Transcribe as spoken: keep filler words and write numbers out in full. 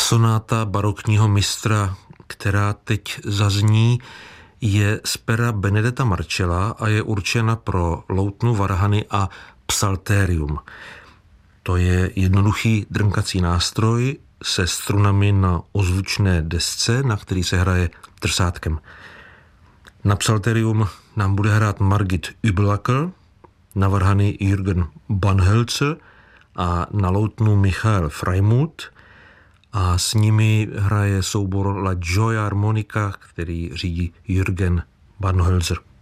Sonáta barokního mistra, která teď zazní, je z pera Benedetta Marcella a je určena pro loutnu, varhany a psalterium. To je jednoduchý drnkací nástroj se strunami na ozvučné desce, na který se hraje trsátkem. Na psalterium nám bude hrát Margit Üblacker, na varhany Jürgen Banhölzer a na loutnu Michael Freimuth a s nimi hraje soubor La Gioia Armonica, který řídí Jürgen Banhölzer.